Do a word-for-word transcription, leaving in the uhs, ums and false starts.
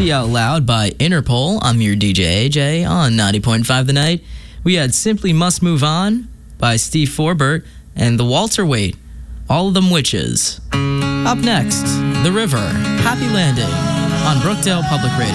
Sexy Out Loud by Interpol. I'm your D J A J on ninety point five The Night. We had Simply Must Move On by Steve Forbert and The Walter Waite, All of Them Witches. Up next, The River, Happy Landing on Brookdale Public Radio.